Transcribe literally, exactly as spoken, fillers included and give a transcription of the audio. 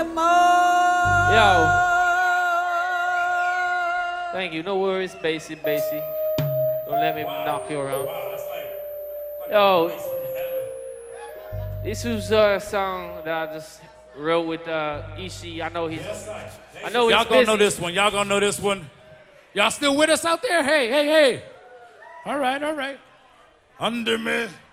the most. Yo. Thank you. No worries, Basie, Basie. Don't let me knock you around. Yo, this was a song that I just wrote with uh, Ishi. I know he's. I know he's Y'all gonna busy. know this one. Y'all gonna know this one. Y'all still with us out there? Hey, hey, hey. All right, all right. Under me.